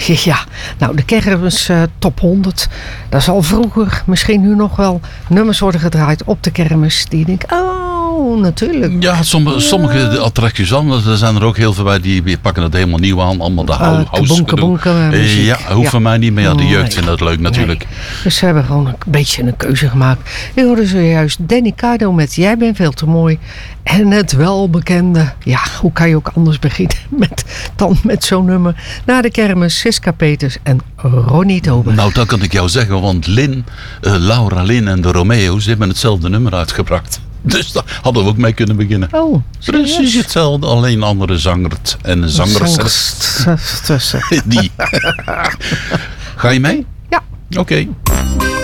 Ja, nou de kermis top 100. Daar zal vroeger, misschien nu nog wel, nummers worden gedraaid op de kermis. Die denk natuurlijk. Ja, sommige attracties anders. Er zijn er ook heel veel bij die pakken het helemaal nieuw aan. Allemaal de house. Ja, hoeft van mij niet. Maar ja, de jeugd vindt dat leuk natuurlijk. Nee. Dus ze hebben gewoon een beetje een keuze gemaakt. Ik hoorde zojuist Danny Cardo met Jij bent veel te mooi. En het welbekende, ja, hoe kan je ook anders beginnen dan met zo'n nummer. Na de kermis, Siska Peters en Ronnie Tober. Nou, dat kan ik jou zeggen, want Laura Lynn en de Romeo's hebben hetzelfde nummer uitgebracht. Dus daar hadden we ook mee kunnen beginnen. Oh, precies hetzelfde, alleen een andere zanger en zangeres. Tussen. Die. Ga je mee? Ja. Oké.